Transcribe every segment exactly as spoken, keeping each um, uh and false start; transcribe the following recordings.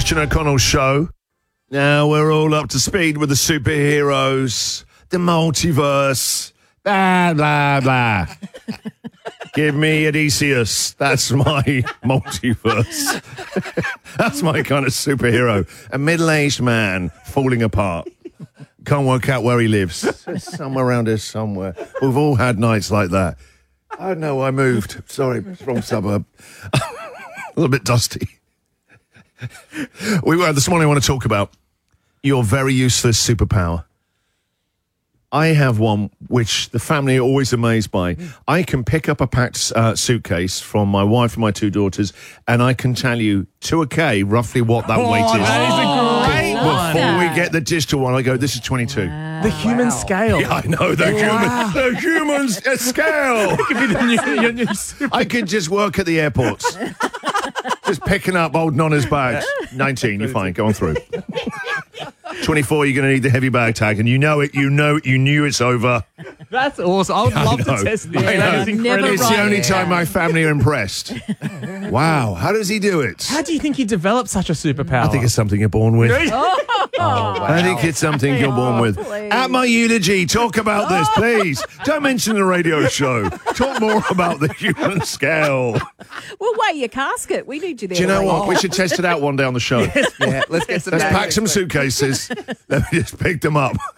Christian O'Connell Show. Now we're all up to speed with the superheroes, the multiverse, blah, blah, blah. Give me Odysseus. That's my multiverse. That's my kind of superhero. A middle-aged man falling apart. Can't work out where he lives. Somewhere around here somewhere. We've all had nights like that. I don't know, I moved. Sorry, wrong suburb. A little bit dusty. We were this morning. I want to talk about your very useless superpower. I have one which the family are always amazed by. I can pick up a packed uh, suitcase from my wife and my two daughters, and I can tell you to a K roughly what that oh, weight is. That is a great one. Before we get the digital one, I go, this is twenty-two. Wow. The human wow. scale. Yeah, I know, the wow. human the human scale. It could be the new, your new super. I could just work at the airports. Just picking up old Nonna's bags. nineteen, you're fine, go on through. twenty-four, you're going to need the heavy bag tag, and you know it, you know it, you knew it's over. That's awesome. I would love I to test this. I That is incredible. It's the only time my family are impressed. Wow, how does he do it? How do you think he developed such a superpower? I think it's something you're born with. Oh, wow. I think it's something you're born with. Please. At my eulogy, talk about this, please. Don't mention the radio show. Talk more about the human scale. We'll weigh your casket. We need you there. Do you know to what? weigh We should test it out one day on the show. Yeah, let's get some. Let's pack some suitcases. Let me just pick them up.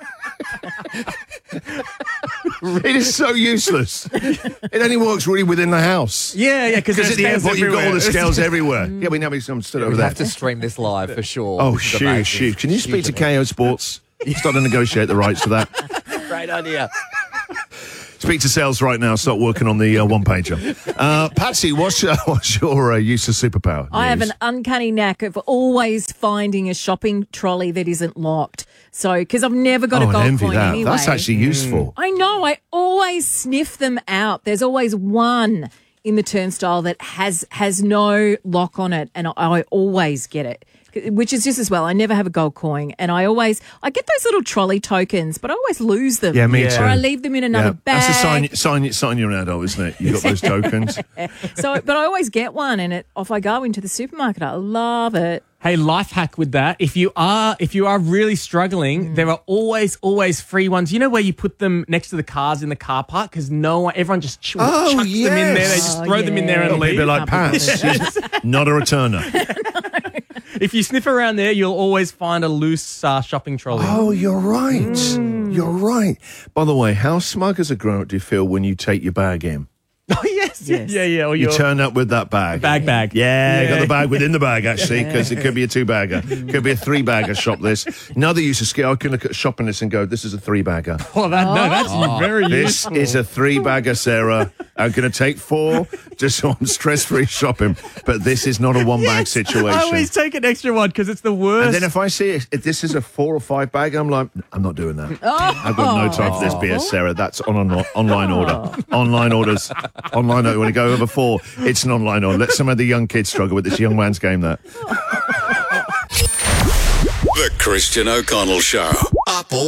It is so useless. It only works really within the house. Yeah, yeah, because at the airport you've got all the scales everywhere. Mm. Yeah, we know some stood We over there. have to stream this live for sure. Oh, This is shoot, amazing. shoot. Can you speak to K O Sports? Start to negotiate the rights to that. Great idea. Speak to sales right now. Start working on the uh, one-pager. Uh, Patsy, what's, uh, what's your uh, use of superpower? I have news? an uncanny knack of always finding a shopping trolley that isn't locked. So, because I've never got oh, a gold envy coin that. anyway. That's actually useful. I know. I always sniff them out. There's always one in the turnstile that has has no lock on it, and I, I always get it. Which is just as well. I never have a gold coin, and I always I get those little trolley tokens, but I always lose them. Yeah, me Yeah. too. Or I leave them in another Yeah. bag. That's a sign, sign, sign you're an adult, isn't it? You've got those tokens. So, but I always get one, and it off I go into the supermarket. I love it. Hey, life hack with that. If you are if you are really struggling, mm. there are always, always free ones. You know where you put them next to the cars in the car park because no one, everyone just ch- Oh, chucks yes. them in there. They just Oh, throw them in there and It'll be a leave. bit like Pats. She's not a returner. If you sniff around there, you'll always find a loose uh, shopping trolley. Oh, you're right. Mm. You're right. By the way, how smug as a grown-up do you feel when you take your bag in? Oh, yes. Yes. Yeah, yeah. Or You your turn up with that bag. bag bag. Yeah, you Yeah. got the bag within the bag, actually, because it could be a two-bagger. Could be a three-bagger, shop this. Another use of skill, I can look at shopping this and go, this is a three-bagger. Oh, that, no, that's very This useful. is a three-bagger, Sarah. I'm going to take four just so I'm stress-free shopping. But this is not a one-bag situation. I always take an extra one because it's the worst. And then if I see it, if this is a four or five bag, I'm like, I'm not doing that. I've got no time for this B S, Sarah. That's on an online order. Online orders. Online order. When you go over four, it's an online order. Let some of the young kids struggle with this young man's game, that. The Christian O'Connell Show. Apple